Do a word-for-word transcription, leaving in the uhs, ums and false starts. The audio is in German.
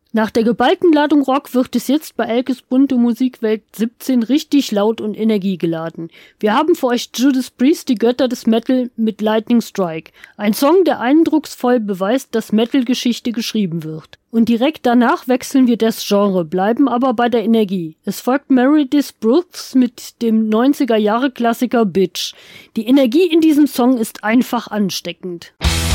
Nach der geballten Ladung Rock wird es jetzt bei Elkes bunte Musikwelt siebzehn richtig laut und energiegeladen. Wir haben für euch Judas Priest, die Götter des Metal, mit Lightning Strike. Ein Song, der eindrucksvoll beweist, dass Metal-Geschichte geschrieben wird. Und direkt danach wechseln wir das Genre, bleiben aber bei der Energie. Es folgt Meredith Brooks mit dem neunziger Jahre Klassiker Bitch. Die Energie in diesem Song ist einfach ansteckend.